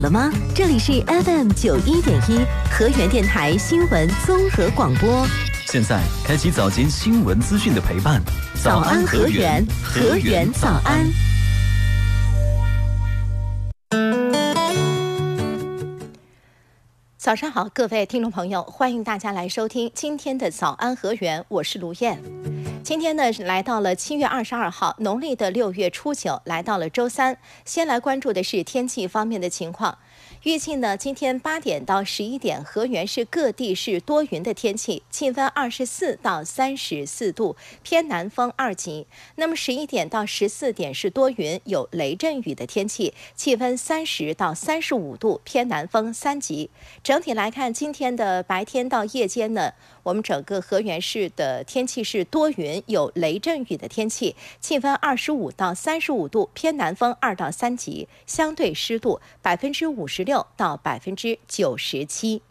了吗？这里是 FM91.1和源电台新闻综合广播。 现在开启早间新闻资讯的陪伴， 早安和源，和源早安。 早上好，各位听众朋友，欢迎大家来收听今天的早安和源，我是卢燕。今天呢，来到了7月22号，农历的6月初9，来到了周三。先来关注的是天气方面的情况。预计呢，今天8点到11点，和源市各地是多云的天气，气温24到34度，偏南风2级。那么11点到14点是多云，有雷阵雨的天气，气温30到35度，偏南风3级。整体来看，今天的白天到夜间呢，我们整个和源市的天气是多云，有雷阵雨的天气，气温25到35度，偏南风2到3级，相对湿度56%到97%。